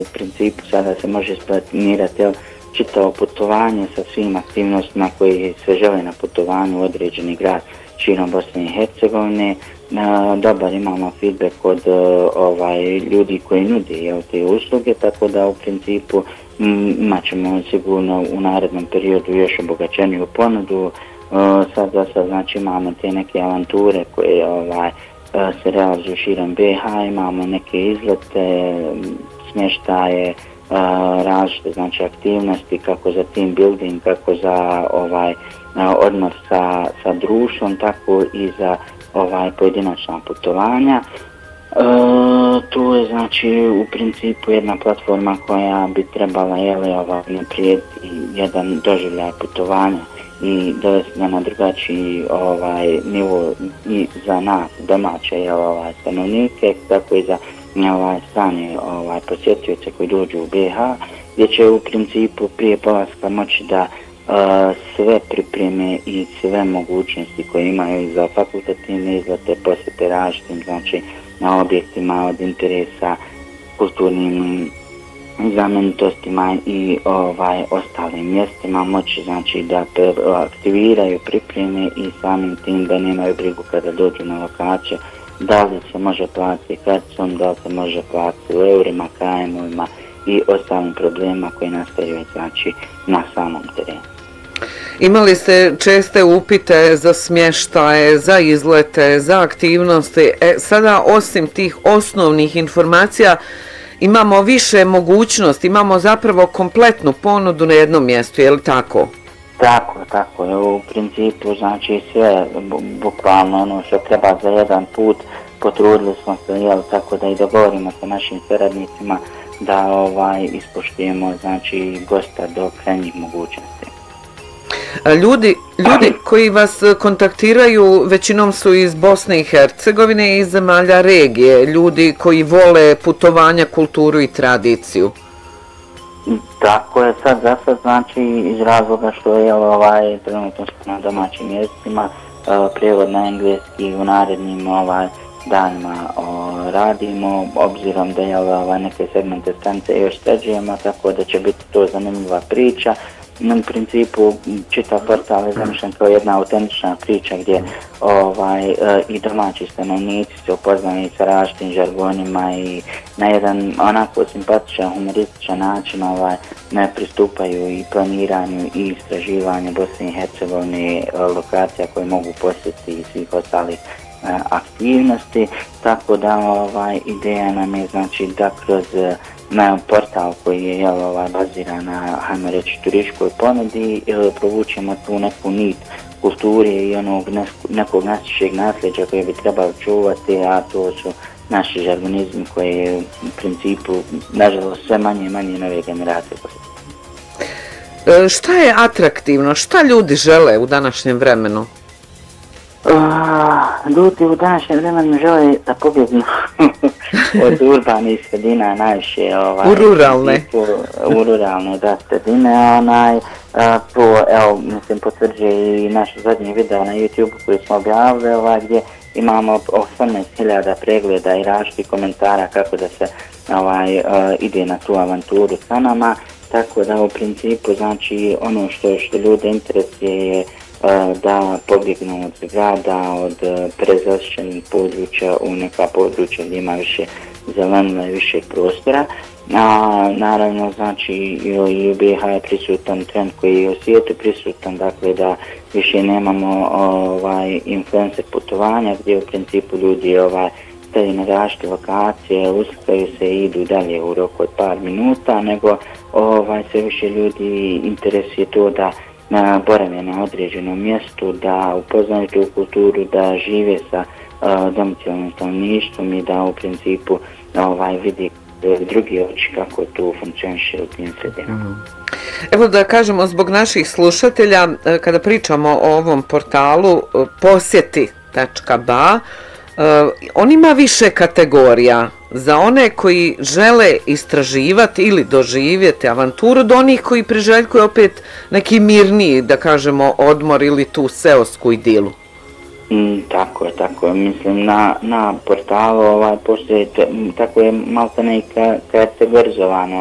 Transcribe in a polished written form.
u principu sada se može isplanirati čitavo putovanje sa svim aktivnostima koji se žele na putovanju u određeni grad širom Bosne i Hercegovine. Dobar imamo feedback od ljudi koji nude te usluge, tako da u principu imat ćemo sigurno u narednom periodu još obogaćeniju ponudu. Sad znači imamo te neke avanture koje se realizuju širom BiH, imamo neke izlete, smještaje, različite znači aktivnosti kako za team building, kako za odmor sa društvom, tako i za pojedinačna putovanja. Tu je znači u principu jedna platforma koja bi trebala naprijediti jedan doživljaj putovanja i dovesti na drugačiji nivo i za nas domaće stanovnike, tako i za strane posjetioce koji dođu u BiH, gdje će u principu prije polaska moći da sve pripreme i sve mogućnosti koje imaju za fakultativne izlete, posjete različitim znači na objektima od interesa, kulturnim znamenitostima i ostalim mjestima moći znači da aktiviraju pripreme i samim tim da nemaju brigu kada dođu na lokaciju, da li se može platiti karticom, da li se može platiti u eurima, KM-ovima i ostalim problemima koji nastaju znači na samom terenu. Imali ste česte upite za smještaje, za izlete, za aktivnosti. Sada osim tih osnovnih informacija imamo više mogućnosti, imamo zapravo kompletnu ponudu na jednom mjestu, je li tako? Tako je. U principu znači sve bukvalno ono što treba za jedan put potrudili smo se tako da i dogovorimo sa našim saradnicima da ispoštujemo znači gosta do krajnjih mogućnosti. Ljudi koji vas kontaktiraju većinom su iz Bosne i Hercegovine i iz zemalja regije, ljudi koji vole putovanja, kulturu i tradiciju. Tako je, sad znači iz razloga što je trenutno na domaćim mjestima, prijevod na engleski u narednim danima radimo, obzirom da je neke segmente stanice još sređujemo, tako da će biti to zanimljiva priča. U principu čitav portal je zamišljen kao jedna autentična priča gdje i domaći stanovnici se upoznaju sa različitim žargonima i na jedan onako simpatičan, humorističan način pristupaju i planiranju i istraživanju Bosne i Hercegovine, lokacija koje mogu posjetiti i svih ostalih aktivnosti, tako da ideja nam je znači da kroz portal koji je baziran na, hajmo reći, turističkoj ponudi, provučemo tu neku nit kulture i nekog našeg nasljeđa koje bi trebalo čuvati, a to su naši žargonizmi koje u principu, nažalost, sve manje i manje nove generacije. Šta je atraktivno? Šta ljudi žele u današnjem vremenu? Ljudi u današnjem vremenu žele da pobjegnu od urbanih sredina najviše u ruralne sredine, to mislim potvrđuje i naš zadnji video na YouTube koji smo objavili, gdje imamo 18.000 pregleda i različitih komentara kako da se ide na tu avanturu sa nama, tako da u principu znači ono što ljude interesuje je da pobjegnu od grada, od prezasićenih područja u neka područja gdje ima više zelenila i više prostora. Naravno, znači i u BiH je prisutan trend koji je u svijetu prisutan, dakle da više nemamo influencer putovanja gdje u principu ljudi staju na različite lokacije, uslikaju se i idu dalje u roku od par minuta, nego sve više ljudi interesuje to da borave na određenom mjestu, da upoznaju tu kulturu, da žive sa domicilnim stanovništvom i da u principu vidi drugi oči kako tu funkcioniše u tim sredinama. Evo da kažemo zbog naših slušatelja, kada pričamo o ovom portalu posjeti.ba, on ima više kategorija za one koji žele istraživati ili doživjeti avanturu, do onih koji priželjkuju opet neki mirniji, da kažemo, odmor ili tu seosku idilu. Tako je, mislim na portalu postoji, tako je maltene i kategorizovano